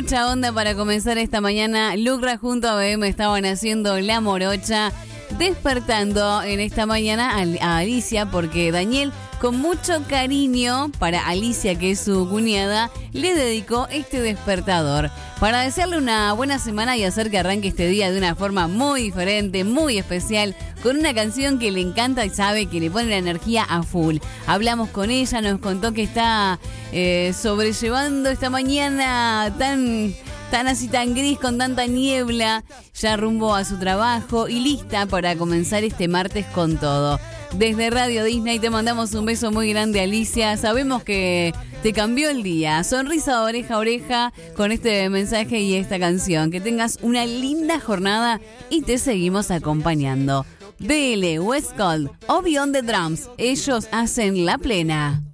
mucha onda para comenzar esta mañana. Lucra junto a BM estaban haciendo la morocha, despertando en esta mañana a Alicia, porque Daniel, con mucho cariño para Alicia, que es su cuñada, le dedicó este despertador para desearle una buena semana y hacer que arranque este día de una forma muy diferente, muy especial, con una canción que le encanta y sabe que le pone la energía a full. Hablamos con ella, nos contó que está sobrellevando esta mañana tan gris, con tanta niebla, ya rumbo a su trabajo y lista para comenzar este martes con todo. Desde Radio Disney te mandamos un beso muy grande, Alicia. Sabemos que te cambió el día. Sonrisa de oreja a oreja con este mensaje y esta canción. Que tengas una linda jornada y te seguimos acompañando. BL, West Coast o Beyond the Drums. Ellos hacen la plena.